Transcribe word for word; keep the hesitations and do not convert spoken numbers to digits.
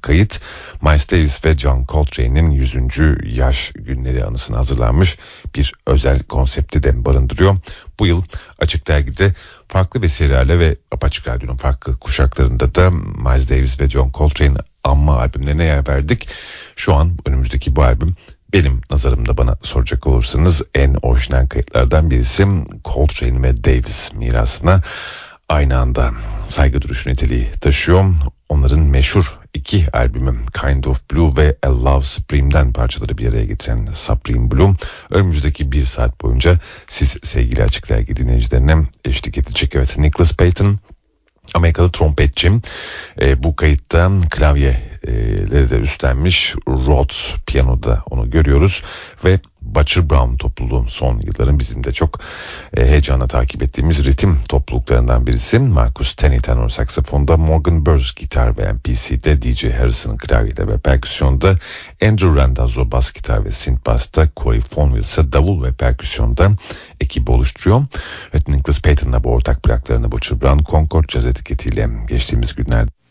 kayıt. Miles Davis ve John Coltrane'in yüzüncü yaş günleri anısına hazırlanmış bir özel konsepti de barındırıyor. Bu yıl Açık Dergi'de farklı vesilelerle ve Apaçık Radyo'nun farklı kuşaklarında da Miles Davis ve John Coltrane anma albümlerine yer verdik. Şu an önümüzdeki bu albüm benim nazarımda, bana soracak olursanız, en orijinal kayıtlardan birisi. Coltrane ve Davis mirasına aynı anda saygı duruşu niteliği taşıyor. Onların meşhur iki albümü Kind of Blue ve A Love Supreme'den parçaları bir araya getiren Supreme Blue önümüzdeki bir saat boyunca siz sevgili Açık Dergi dinleyicilerine eşlik edecek. Evet, Nicholas Payton, Amerikalı trompetçi, e, bu kayıtta klavyeleri de üstlenmiş. Rhodes piyanoda onu görüyoruz ve Butcher Brown topluluğu son yılların bizim de çok e, heyecanla takip ettiğimiz ritim topluluklarından birisi. Marcus Tenney tenor saksafonda, Morgan Burns gitar ve M P C'de, D J Harrison klavye ve perküsyonda, Andrew Randazzo bas gitar ve synth bass'ta, Corey Fonville ise davul ve perküsyonda ekibi oluşturuyor. Evet, Nicholas Payton'la bu ortak plaklarını Butcher Brown Concord Jazz etiketiyle geçtiğimiz günlerde